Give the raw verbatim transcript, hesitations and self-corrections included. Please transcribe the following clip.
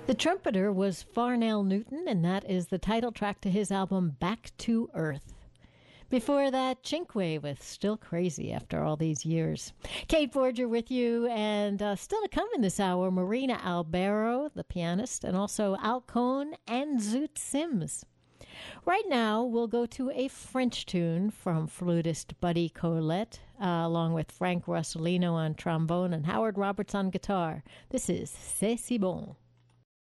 The trumpeter was Farnell Newton, and that is the title track to his album Back to Earth. Before that, Cinque with Still Crazy After All These Years. Kate Forger with you, and uh, still to come in this hour, Marina Albero, the pianist, and also Al Cohn and Zoot Sims. Right now, we'll go to a French tune from flutist Buddy Collette, uh, along with Frank Rossellino on trombone and Howard Roberts on guitar. This is C'est si bon.